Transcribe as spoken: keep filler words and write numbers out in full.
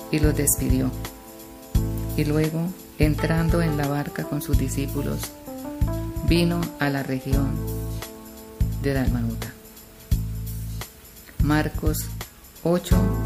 y los despidió. Y luego, entrando en la barca con sus discípulos, vino a la región de Dalmanuta. Marcos ocho,